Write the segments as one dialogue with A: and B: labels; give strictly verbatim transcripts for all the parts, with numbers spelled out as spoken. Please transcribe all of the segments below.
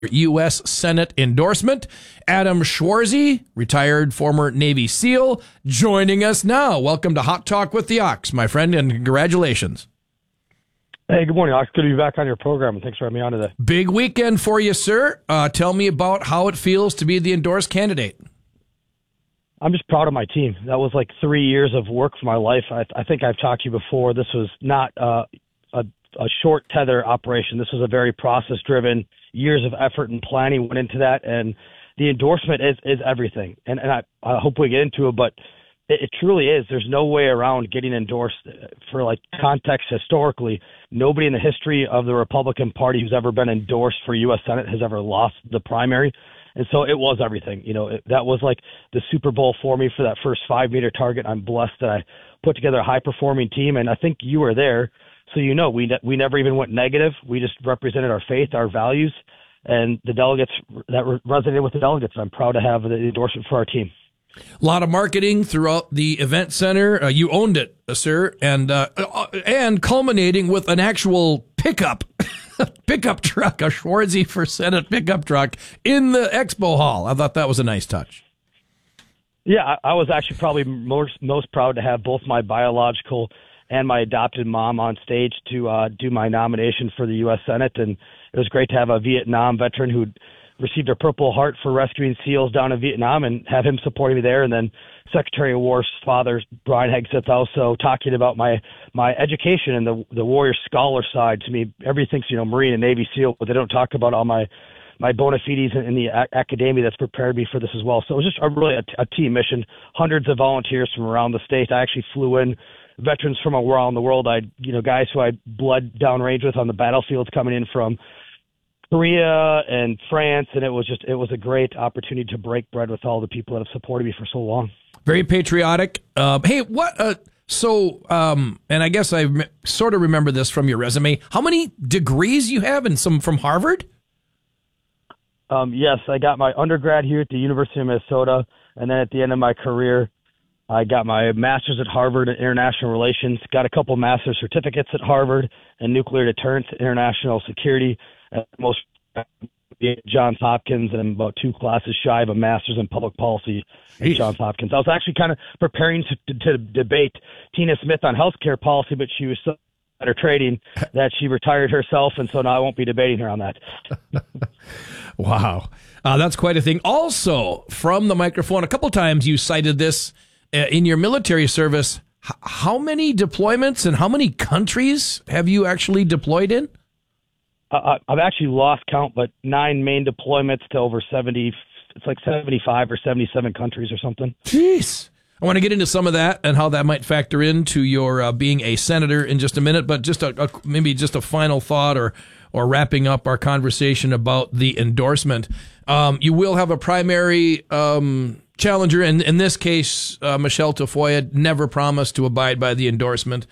A: U S Senate endorsement. Adam Schwarzy, retired former Navy SEAL, joining us now. Welcome to Hot Talk with the Ox, my friend, and congratulations.
B: Hey, good morning, Ox. Good to be back on your program, and thanks for having me on today.
A: Big weekend for you, sir. Uh, tell me about how it feels to be the endorsed candidate.
B: I'm just proud of my team. That was like three years of work for my life. I, I think I've talked to you before. This was not uh, a, a short tether operation. This was a very process-driven, years of effort and planning went into that, and the endorsement is, is everything. And, and I, I hope we get into it, but it, it truly is. There's no way around getting endorsed. For like context historically, nobody in the history of the Republican Party who's ever been endorsed for U S Senate has ever lost the primary. And so it was everything. You know, it, that was like the Super Bowl for me for that first five meter target. I'm blessed that I put together a high performing team, and I think you were there. So, you know, we, ne- we never even went negative. We just represented our faith, our values, and the delegates that re- resonated with the delegates. I'm proud to have the endorsement for our team.
A: A lot of marketing throughout the event center. Uh, you owned it, uh, sir, and uh, uh, and culminating with an actual pickup, pickup truck, a Schwarzy for Senate pickup truck in the expo hall. I thought that was a nice touch.
B: Yeah, I, I was actually probably most most proud to have both my biological and my adopted mom on stage to uh, do my nomination for the U S Senate, and it was great to have a Vietnam veteran who received a Purple Heart for rescuing SEALs down in Vietnam and have him supporting me there. And then Secretary of War's father, Brian Hegseth, also talking about my, my education and the, the warrior scholar side. To me, everything's, you know, Marine and Navy SEAL, but they don't talk about all my, my bona fides in, in the a- academia that's prepared me for this as well. So it was just a, really a, a team mission, hundreds of volunteers from around the state. I actually flew in veterans from around the world. I, you know, guys who I bled downrange with on the battlefields coming in from Korea and France, and it was just it was a great opportunity to break bread with all the people that have supported me for so long.
A: Very patriotic. Um, hey, what? Uh, so, um, and I guess I re- sort of remember this from your resume. How many degrees you have, and some from Harvard?
B: Um, yes, I got my undergrad here at the University of Minnesota, and then at the end of my career, I got my master's at Harvard in international relations. Got a couple master's certificates at Harvard in nuclear deterrence, international security. At most Johns Hopkins, and I'm about two classes shy of a master's in public policy at Johns Hopkins. I was actually kind of preparing to, to, to debate Tina Smith on healthcare policy, but she was so better trading that she retired herself, and so now I won't be debating her on that.
A: Wow. Uh, that's quite a thing. Also, from the microphone, a couple times you cited this uh, in your military service. H- how many deployments and how many countries have you actually deployed in?
B: Uh, I've actually lost count, but nine main deployments to over seventy. It's like seventy-five or seventy-seven countries or something.
A: Jeez. I want to get into some of that and how that might factor into your uh, being a senator in just a minute, but just a, a, maybe just a final thought or or wrapping up our conversation about the endorsement. Um, you will have a primary um, challenger, and in this case, uh, Michelle Tafoya never promised to abide by the endorsement.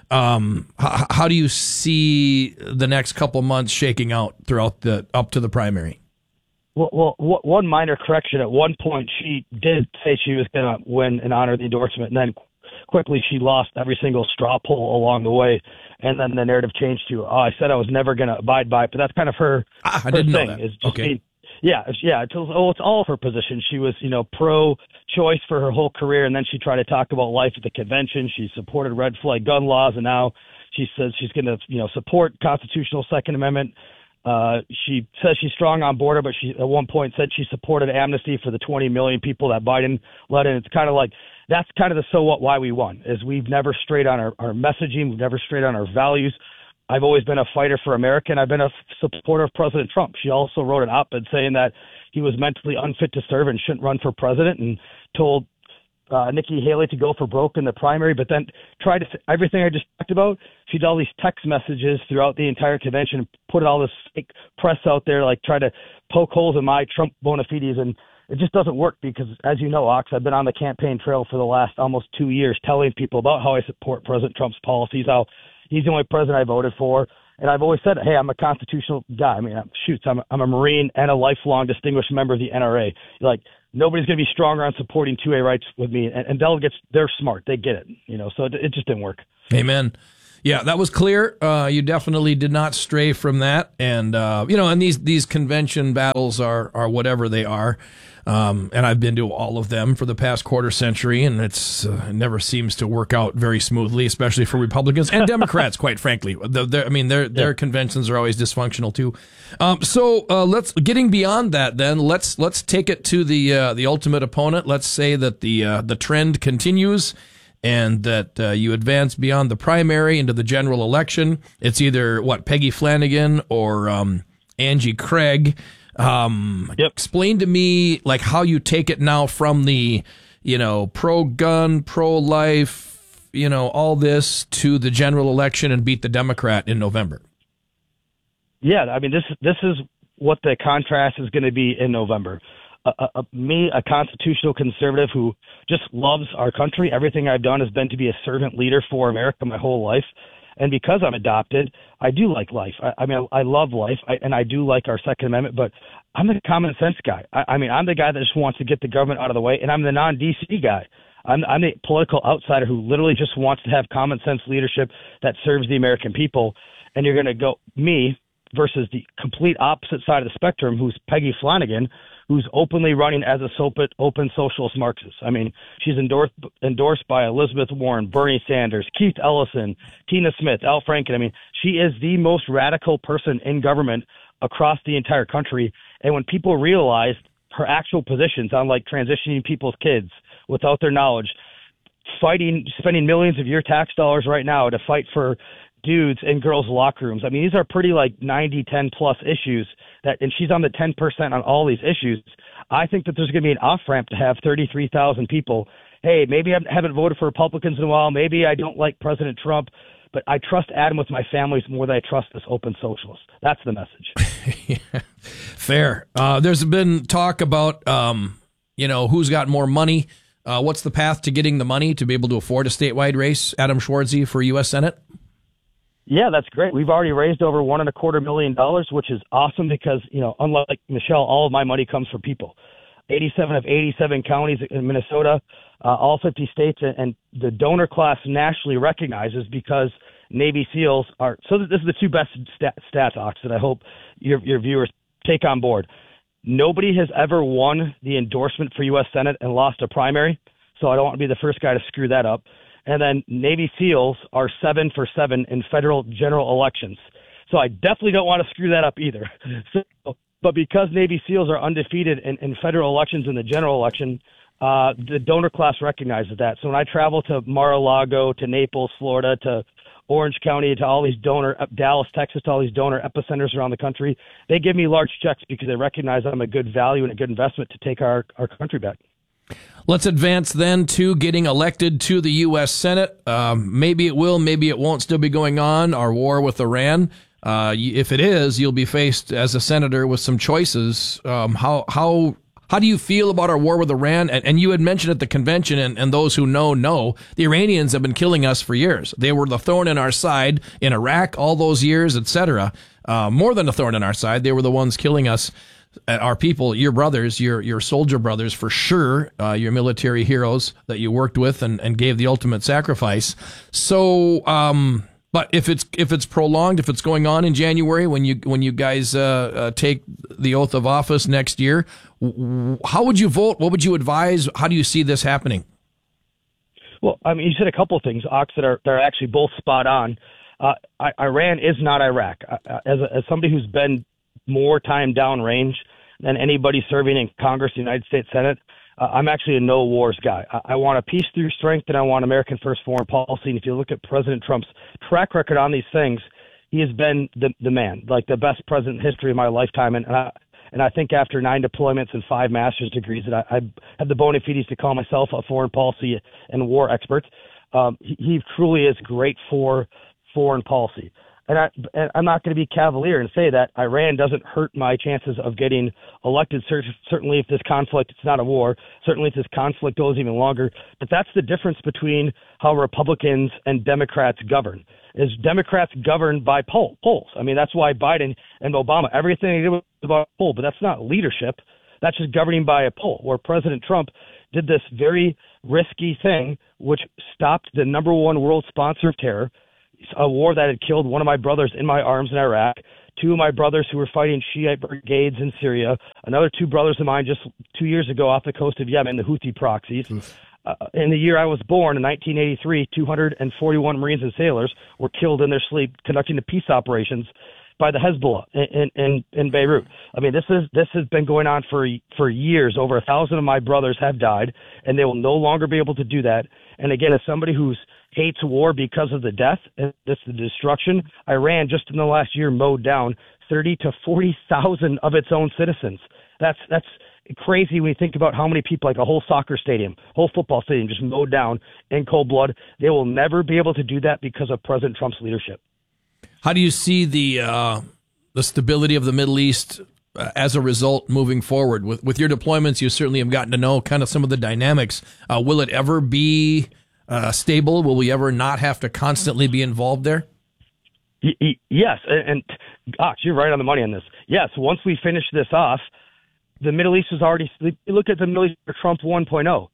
A: Um, how, how do you see the next couple months shaking out throughout the up to the primary?
B: Well, well, one minor correction. At one point, she did say she was going to win and honor the endorsement, and then quickly she lost every single straw poll along the way, and then the narrative changed to, oh, I said I was never going to abide by it, but that's kind of her,
A: ah, I
B: her
A: didn't
B: thing.
A: know that.
B: Is just
A: okay.
B: being, yeah, yeah. It's, oh, it's all of her position. She was, you know, pro-choice for her whole career, and then she tried to talk about life at the convention. She supported red flag gun laws, and now she says she's going to, you know, support constitutional Second Amendment. Uh, she says she's strong on border, but she at one point said she supported amnesty for the twenty million people that Biden let in. It's kind of like, that's kind of the so what, why we won, is we've never strayed on our, our messaging. We've never strayed on our values. I've always been a fighter for America, and I've been a supporter of President Trump. She also wrote an op-ed saying that he was mentally unfit to serve and shouldn't run for president, and told uh, Nikki Haley to go for broke in the primary, but then tried to everything I just talked about. She did all these text messages throughout the entire convention, put all this fake press out there, like try to poke holes in my Trump bona fides, and it just doesn't work because, as you know, Ox, I've been on the campaign trail for the last almost two years telling people about how I support President Trump's policies, how he's the only president I voted for. And I've always said, hey, I'm a constitutional guy. I mean, shoots, I'm a, I'm a Marine and a lifelong distinguished member of the N R A. Like, nobody's going to be stronger on supporting two A rights with me. And, and delegates, they're smart. They get it. You know, so it, it just didn't work.
A: Amen. Yeah, that was clear. Uh, you definitely did not stray from that. And, uh, you know, and these, these convention battles are, are whatever they are. Um, and I've been to all of them for the past quarter century, and it's uh, it never seems to work out very smoothly, especially for Republicans and Democrats, quite frankly. The, the, I mean, their their yeah. conventions are always dysfunctional too. Um, so uh, let's getting beyond that. Then let's let's take it to the uh, the ultimate opponent. Let's say that the uh, the trend continues, and that uh, you advance beyond the primary into the general election. It's either what Peggy Flanagan or um, Angie Craig. Um,
B: yep.
A: Explain to me, like, how you take it now from the, you know, pro-gun, pro-life, you know, all this to the general election and beat the Democrat in November.
B: Yeah, I mean, this this is what the contrast is going to be in November. Uh, uh, me, a constitutional conservative who just loves our country. Everything I've done has been to be a servant leader for America my whole life. And because I'm adopted, I do like life. I, I mean, I, I love life, I, and I do like our Second Amendment, but I'm the common sense guy. I, I mean, I'm the guy that just wants to get the government out of the way, and I'm the non-D C guy. I'm, I'm the political outsider who literally just wants to have common sense leadership that serves the American people. And you're going to go me versus the complete opposite side of the spectrum, who's Peggy Flanagan, who's openly running as a open socialist Marxist. I mean, she's endorsed endorsed by Elizabeth Warren, Bernie Sanders, Keith Ellison, Tina Smith, Al Franken. I mean, she is the most radical person in government across the entire country. And when people realize her actual positions on, like, transitioning people's kids without their knowledge, fighting, spending millions of your tax dollars right now to fight for dudes in girls' locker rooms. I mean, these are pretty like ninety, ten plus issues that, and she's on the ten percent on all these issues. I think that there's going to be an off ramp to have thirty-three thousand people. Hey, maybe I haven't voted for Republicans in a while. Maybe I don't like President Trump, but I trust Adam with my families more than I trust this open socialist. That's the message.
A: Yeah, fair. Uh, there's been talk about, um, you know, who's got more money. Uh, what's the path to getting the money to be able to afford a statewide race? Adam Schwartzy for U S Senate?
B: Yeah, that's great. We've already raised over one and a quarter million dollars, which is awesome because, you know, unlike Michelle, all of my money comes from people. eighty-seven of eighty-seven counties in Minnesota, uh, all fifty states, and the donor class nationally recognizes because Navy SEALs are. So this is the two best stat, stats, Ox, that I hope your your viewers take on board. Nobody has ever won the endorsement for U S Senate and lost a primary, so I don't want to be the first guy to screw that up. And then Navy SEALs are seven for seven in federal general elections. So I definitely don't want to screw that up either. So, but because Navy SEALs are undefeated in, in federal elections in the general election, uh, the donor class recognizes that. So when I travel to Mar-a-Lago, to Naples, Florida, to Orange County, to all these donor, Dallas, Texas, to all these donor epicenters around the country, they give me large checks because they recognize I'm a good value and a good investment to take our, our country back.
A: Let's advance then to getting elected to the U S Senate. Um, maybe it will, maybe it won't still be going on, our war with Iran. Uh, if it is, you'll be faced as a senator with some choices. Um, how how how do you feel about our war with Iran? And, and you had mentioned at the convention, and, and those who know, know, the Iranians have been killing us for years. They were the thorn in our side in Iraq all those years, et cetera. Uh, more than a thorn in our side. They were the ones killing us. Our people, your brothers, your your soldier brothers, for sure, uh, your military heroes that you worked with and, and gave the ultimate sacrifice. So, um, but if it's if it's prolonged, if it's going on in January when you when you guys uh, uh, take the oath of office next year, w- how would you vote? What would you advise? How do you see this happening?
B: Well, I mean, you said a couple of things, Ox, that are that are actually both spot on. Uh, I, Iran is not Iraq. Uh, as a, as somebody who's been more time downrange than anybody serving in Congress, the United States Senate, uh, I'm actually a no wars guy. I, I want a peace through strength, and I want American first foreign policy. And if you look at President Trump's track record on these things, he has been the the man, like the best president in history of my lifetime. And, and I and I think after nine deployments and five master's degrees, that I, I have the bona fides to call myself a foreign policy and war expert. Um, he, he truly is great for foreign policy. And, I, and I'm not going to be cavalier and say that Iran doesn't hurt my chances of getting elected. Certainly, if this conflict, it's not a war. Certainly, if this conflict goes even longer. But that's the difference between how Republicans and Democrats govern. Is Democrats govern by poll, polls. I mean, that's why Biden and Obama, everything they did was about a poll. But that's not leadership. That's just governing by a poll. Where President Trump did this very risky thing, which stopped the number one world sponsor of terror, a war that had killed one of my brothers in my arms in Iraq, two of my brothers who were fighting Shiite brigades in Syria, another two brothers of mine just two years ago off the coast of Yemen, the Houthi proxies. Uh, in the year I was born, in nineteen eighty-three, two hundred forty-one Marines and sailors were killed in their sleep conducting the peace operations by the Hezbollah in, in, in Beirut. I mean, this is this has been going on for for years. Over a thousand of my brothers have died, and they will no longer be able to do that. And again, as somebody who's hates war because of the death and this the destruction, Iran just in the last year mowed down thirty to forty thousand of its own citizens. That's that's crazy when you think about how many people, like a whole soccer stadium, whole football stadium, just mowed down in cold blood. They will never be able to do that because of President Trump's leadership.
A: How do you see the uh, the stability of the Middle East uh, as a result moving forward? With with your deployments, you certainly have gotten to know kind of some of the dynamics. Uh, will it ever be uh, stable? Will we ever not have to constantly be involved there?
B: Y- y- yes, and, and gosh, you're right on the money on this. Yes, once we finish this off, the Middle East is already. Look at the Middle East for Trump one point oh.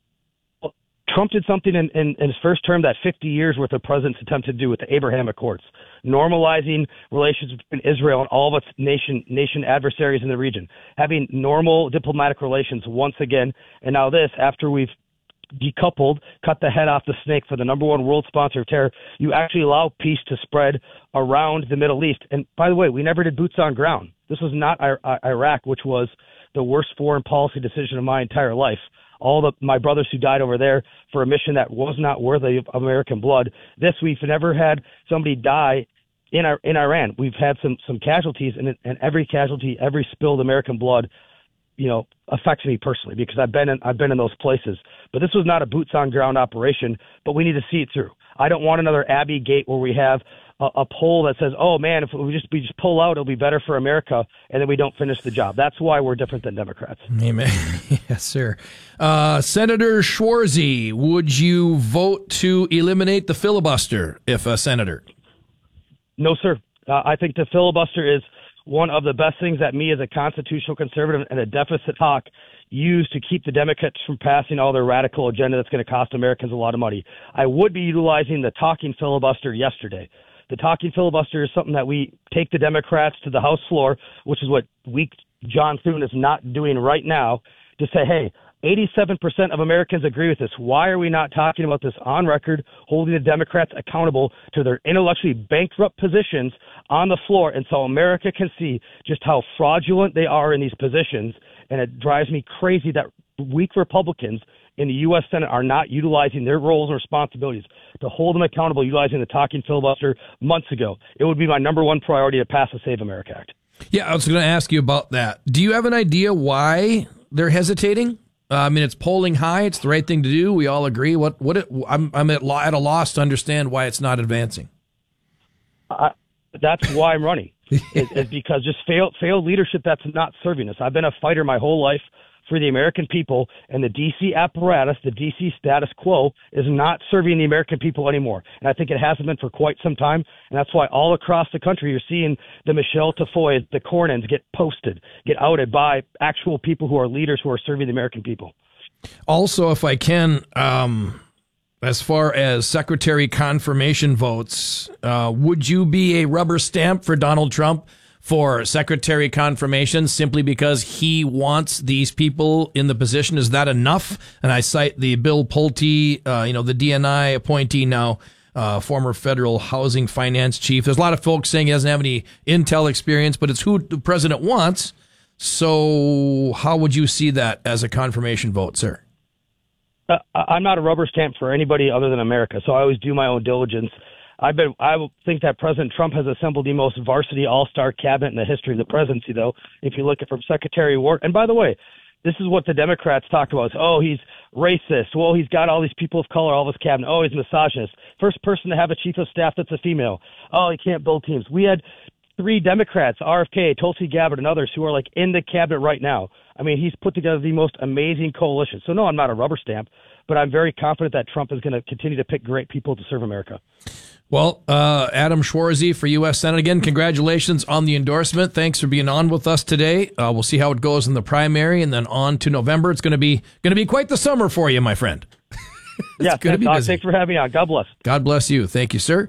B: Trump did something in, in, in his first term that fifty years worth of presidents attempted to do with the Abraham Accords, normalizing relations between Israel and all of its nation nation adversaries in the region, having normal diplomatic relations once again. And now this, after we've decoupled, cut the head off the snake for the number one world sponsor of terror, you actually allow peace to spread around the Middle East. And by the way, we never did boots on ground. This was not I- Iraq, which was the worst foreign policy decision of my entire life. All the my brothers who died over there for a mission that was not worthy of American blood. This, we've never had somebody die in our, in Iran. We've had some some casualties, and and every casualty, every spilled American blood, you know, affects me personally because I've been in I've been in those places. But this was not a boots on ground operation. But we need to see it through. I don't want another Abbey Gate where we have a, a poll that says, "Oh man, if we just we just pull out, it'll be better for America," and then we don't finish the job. That's why we're different than Democrats.
A: Amen. Yes, sir. Uh, Senator Schwarze, would you vote to eliminate the filibuster if a senator?
B: No, sir. Uh, I think the filibuster is one of the best things that me as a constitutional conservative and a deficit hawk use to keep the Democrats from passing all their radical agenda that's going to cost Americans a lot of money. I would be utilizing the talking filibuster yesterday. The talking filibuster is something that we take the Democrats to the House floor, which is what weak John Thune is not doing right now, to say, hey, eighty-seven percent of Americans agree with this. Why are we not talking about this on record, holding the Democrats accountable to their intellectually bankrupt positions on the floor, and so America can see just how fraudulent they are in these positions? And it drives me crazy that weak Republicans in the U S Senate are not utilizing their roles and responsibilities to hold them accountable, utilizing the talking filibuster months ago. It would be my number one priority to pass the Save America Act.
A: Yeah, I was going to ask you about that. Do you have an idea why they're hesitating? Uh, I mean, it's polling high. It's the right thing to do. We all agree. What? What? It, I'm I'm at, lo- at a loss to understand why it's not advancing.
B: Uh, that's why I'm running. is, is because just failed failed leadership that's not serving us. I've been a fighter my whole life for the American people, and the D C apparatus, the D C status quo, is not serving the American people anymore. And I think it hasn't been for quite some time, and that's why all across the country you're seeing the Michelle Tafoy, the Cornyn's get posted, get outed by actual people who are leaders who are serving the American people.
A: Also, if I can, um, as far as secretary confirmation votes, uh, would you be a rubber stamp for Donald Trump for secretary confirmation simply because he wants these people in the position? Is that enough? And I cite the Bill Pulte, uh, you know, the D N I appointee now, uh, former federal housing finance chief. There's a lot of folks saying he doesn't have any intel experience, but it's who the president wants. So how would you see that as a confirmation vote, sir?
B: Uh, I'm not a rubber stamp for anybody other than America, so I always do my own diligence. I've been, I think that President Trump has assembled the most varsity all-star cabinet in the history of the presidency, though, if you look at from Secretary of War. And by the way, this is what the Democrats talk about. Is, oh, he's racist. Well, he's got all these people of color, all of his cabinet. Oh, he's misogynist. First person to have a chief of staff that's a female. Oh, he can't build teams. We had three Democrats, R F K, Tulsi Gabbard, and others who are like in the cabinet right now. I mean, he's put together the most amazing coalition. So, no, I'm not a rubber stamp, but I'm very confident that Trump is going to continue to pick great people to serve America.
A: Well, uh, Adam Schwarze for U S Senate. Again, congratulations on the endorsement. Thanks for being on with us today. Uh, we'll see how it goes in the primary and then on to November. It's going to be going to be quite the summer for you, my friend.
B: Yeah, thanks,
A: be busy.
B: Thanks for having me on. God bless.
A: God bless you. Thank you, sir.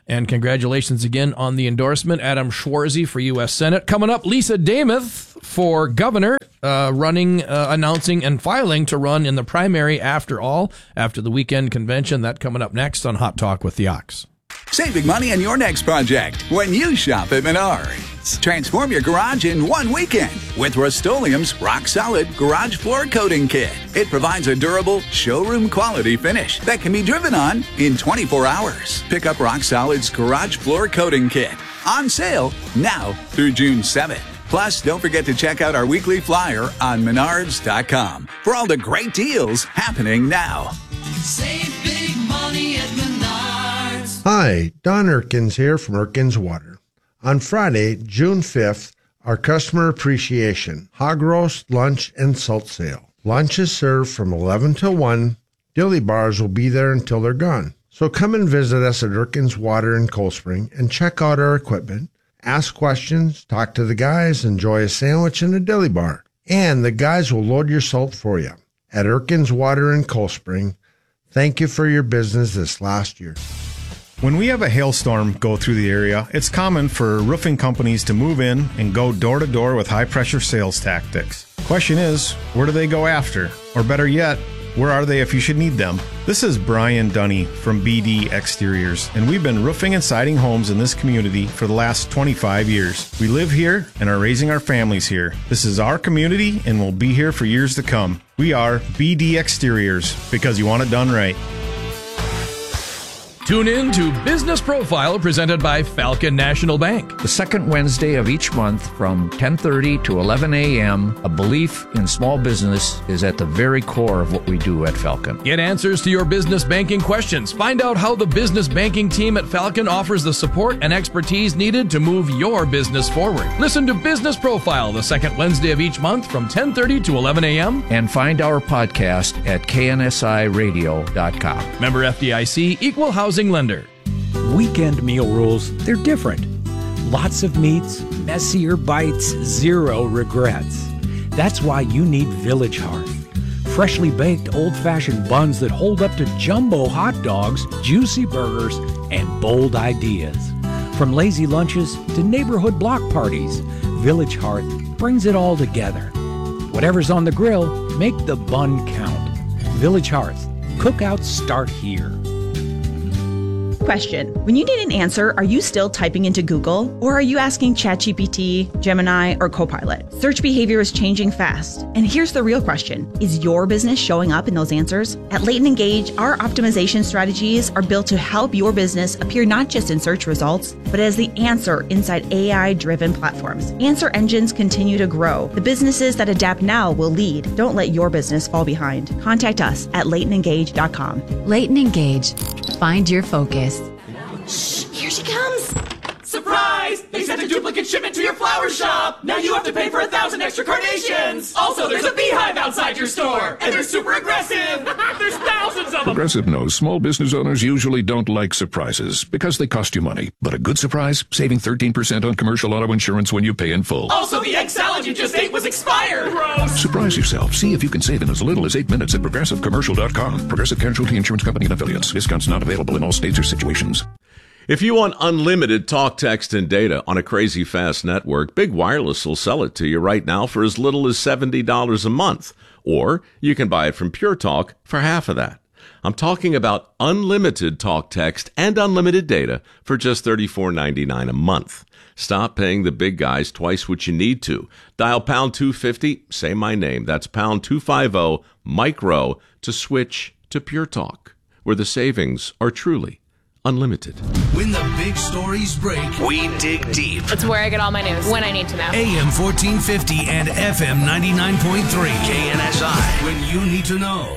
A: And congratulations again on the endorsement, Adam Schwarzy for U S Senate. Coming up, Lisa Damuth for governor, uh, running, uh, announcing and filing to run in the primary after all, after the weekend convention. That coming up next on Hot Talk with the Ox.
C: Saving money on your next project when you shop at Menards. Transform your garage in one weekend with Rust-Oleum's Rock Solid Garage Floor Coating Kit. It provides a durable, showroom quality finish that can be driven on in twenty-four hours. Pick up Rock Solid's Garage Floor Coating Kit. On sale now through June seventh. Plus, don't forget to check out our weekly flyer on menards dot com for all the great deals happening now.
D: Save big money at Menards.
E: Hi, Don Erkins here from Erkins Water. On Friday, June fifth, our Customer Appreciation Hog Roast, Lunch, and Salt Sale. Lunch is served from eleven to one. Dilly bars will be there until they're gone. So come and visit us at Erkins Water in Cold Spring and check out our equipment. Ask questions, talk to the guys, enjoy a sandwich and a dilly bar. And the guys will load your salt for you. At Erkins Water in Cold Spring, thank you for your business this last year.
F: When we have a hailstorm go through the area, it's common for roofing companies to move in and go door to door with high-pressure sales tactics. Question is, where do they go after? Or better yet, where are they if you should need them? This is Brian Dunny from B D Exteriors, and we've been roofing and siding homes in this community for the last twenty-five years. We live here and are raising our families here. This is our community and will be here for years to come. We are B D Exteriors, because you want it done right.
A: Tune in to Business Profile presented by Falcon National Bank.
G: The second Wednesday of each month from ten thirty to eleven a.m., a belief in small business is at the very core of what we do at Falcon.
A: Get answers to your business banking questions. Find out how the business banking team at Falcon offers the support and expertise needed to move your business forward. Listen to Business Profile the second Wednesday of each month from ten thirty to eleven a.m.
G: And find our podcast at K N S I radio dot com.
A: Member F D I C, Equal Housing Lender.
H: Weekend meal rules, they're different. Lots of meats, messier bites, zero regrets. That's why you need Village Hearth. Freshly baked old-fashioned buns that hold up to jumbo hot dogs, juicy burgers, and bold ideas. From lazy lunches to neighborhood block parties, Village Hearth brings it all together. Whatever's on the grill, make the bun count. Village Hearth. Cookouts start here.
I: Question. When you need an answer, are you still typing into Google? Or are you asking ChatGPT, Gemini, or Copilot? Search behavior is changing fast. And here's the real question. Is your business showing up in those answers? At Leighton Engage, our optimization strategies are built to help your business appear not just in search results, but as the answer inside A I-driven platforms. Answer engines continue to grow. The businesses that adapt now will lead. Don't let your business fall behind. Contact us at leighton engage dot com.
J: Leighton Engage. Find your focus.
D: Shh, here she comes. Surprise! They sent a duplicate shipment to your flower shop. Now you have to pay for a thousand extra carnations. Also, there's a beehive outside your store, and they're super aggressive. There's thousands of them.
K: Progressive knows small business owners usually don't like surprises because they cost you money. But a good surprise, saving thirteen percent on commercial auto insurance when you pay in full.
D: Also, the egg salad you just ate was expired. Gross.
K: Surprise yourself. See if you can save in as little as eight minutes at progressive commercial dot com. Progressive Casualty Insurance Company and affiliates. Discounts not available in all states or situations.
L: If you want unlimited talk, text, and data on a crazy fast network, Big Wireless will sell it to you right now for as little as seventy dollars a month. Or you can buy it from Pure Talk for half of that. I'm talking about unlimited talk, text, and unlimited data for just thirty-four ninety-nine a month. Stop paying the big guys twice what you need to. Dial pound two fifty, say my name. That's pound two fifty, micro, to switch to Pure Talk, where the savings are truly unlimited.
M: When the big stories break, we dig deep.
N: It's where I get all my news, when I need to know.
M: A M fourteen fifty and F M ninety-nine point three. K N S I. When you need to know.